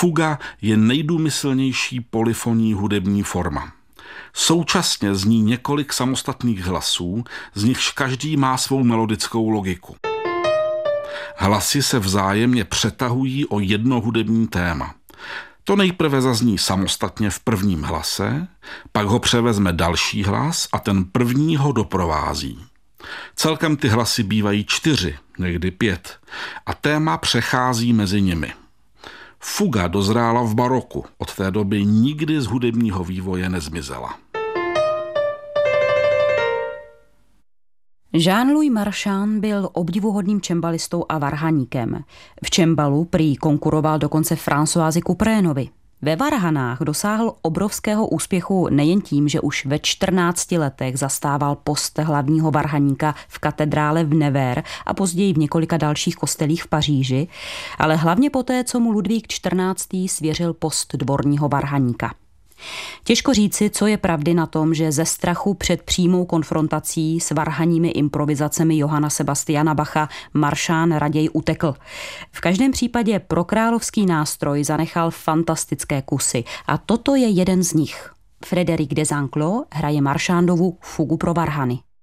Fuga je nejdůmyslnější polyfonní hudební forma. Současně zní několik samostatných hlasů, z nichž každý má svou melodickou logiku. Hlasy se vzájemně přetahují o jedno hudební téma. To nejprve zazní samostatně v prvním hlase, pak ho převezme další hlas a ten první ho doprovází. Celkem ty hlasy bývají 4, někdy 5 a téma přechází mezi nimi. Fuga dozrála v baroku, od té doby nikdy z hudebního vývoje nezmizela. Jean-Louis Marchand byl obdivuhodným čembalistou a varhaníkem. V čembalu prý konkuroval dokonce Françoisi Couperénovi. Ve varhanách dosáhl obrovského úspěchu nejen tím, že už ve 14 letech zastával post hlavního varhaníka v katedrále v Nevers a později v několika dalších kostelích v Paříži, ale hlavně poté, co mu Ludvík XIV. Svěřil post dvorního varhaníka. Těžko říci, co je pravdy na tom, že ze strachu před přímou konfrontací s varhanními improvizacemi Johanna Sebastiana Bacha Marchand raději utekl. V každém případě pro královský nástroj zanechal fantastické kusy a toto je jeden z nich. Frédéric Desanclos hraje Marchandovu fugu pro varhany.